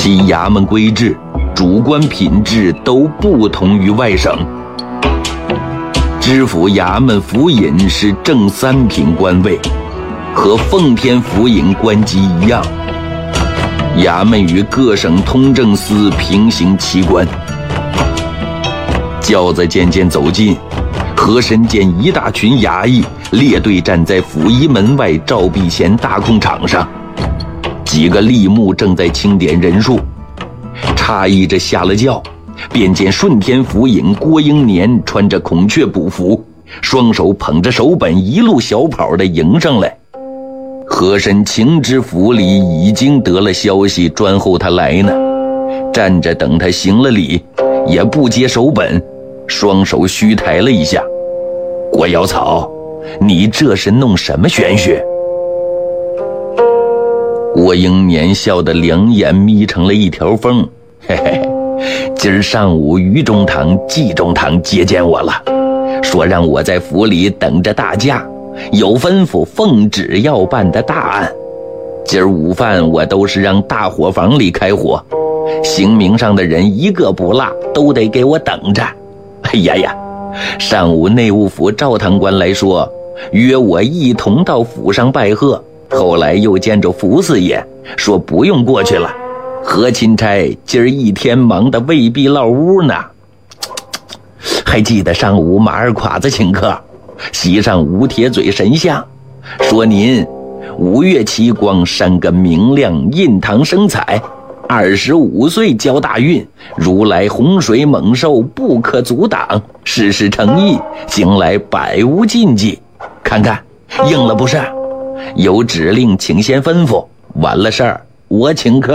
其衙门规制、主官品质都不同于外省。知府衙门府尹是正三品官位，和奉天府尹官级一样。衙门与各省通政司平行其官。轿子渐渐走近，和珅见一大群衙役列队站在府仪门外照壁前大空场上，几个吏目正在清点人数。诧异着下了轿，便见顺天府尹郭英年穿着孔雀补服，双手捧着手本，一路小跑地迎上来。和珅情知府里已经得了消息，专候他来呢，站着等他行了礼，也不接手本，双手虚抬了一下。郭瑶草，你这是弄什么玄学？郭英年笑得两眼眯成了一条缝，嘿嘿，今儿上午于中堂、季中堂接见我了，说让我在府里等着大驾，有吩咐奉旨要办的大案。今儿午饭我都是让大伙房里开火，刑名上的人一个不落，都得给我等着。哎呀呀，上午内务府赵堂官来说，约我一同到府上拜贺，后来又见着福四爷，说不用过去了。何钦差今儿一天忙得未必落屋呢。还记得上午马二侉子请客，席上吴铁嘴神像，说您5月7光山根明亮，印堂生彩，25岁交大运，如来洪水猛兽不可阻挡，事事诚意，将来百无禁忌。看看应了不是？有指令请先吩咐，完了事儿我请客。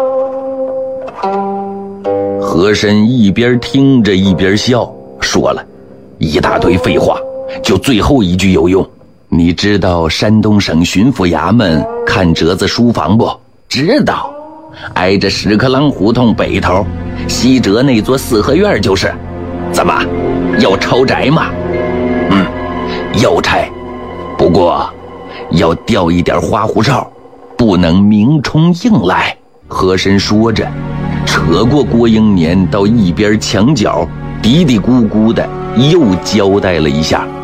和珅一边听着一边笑，说了一大堆废话，就最后一句有用。你知道山东省巡抚衙门看折子书房不？知道，挨着屎壳郎胡同北头，西折那座四合院就是。怎么要抄宅吗？要拆，不过要调一点花胡哨，不能明冲硬来。和珅说着，扯过郭英年到一边墙角，嘀嘀咕咕的又交代了一下。